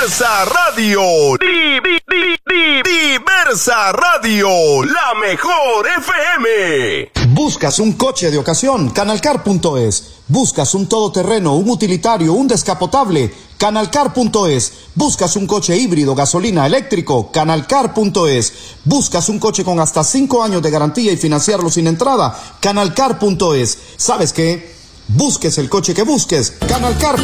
Diversa Radio. Diversa Radio, la mejor FM. ¿Buscas un coche de ocasión? Canalcar.es. ¿Buscas un todoterreno, un utilitario, un descapotable? Canalcar.es. ¿Buscas un coche híbrido, gasolina, eléctrico? Canalcar.es. ¿Buscas un coche con hasta 5 años de garantía y financiarlo sin entrada? Canalcar.es. ¿Sabes qué? Busques el coche que busques. Canalcar.es.